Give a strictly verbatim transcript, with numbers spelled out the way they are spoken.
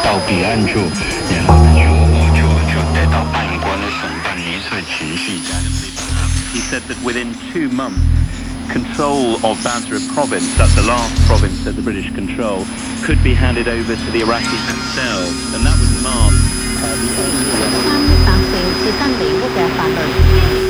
到彼岸处，然后呢，就就就得到半官的审判，民粹情绪在。 He said that within two months, control of Basra province, that's the last province that the British control, could be handed over to the Iraqis themselves, and that would mark uh, the end of 參與達成自身利益嘅法律。